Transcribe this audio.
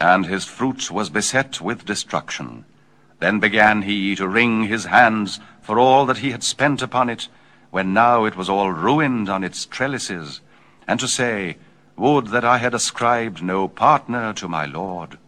and his fruit was beset with destruction. Then began he to wring his hands for all that he had spent upon it, when now it was all ruined on its trellises, and to say, Would that I had ascribed no partner to my lord.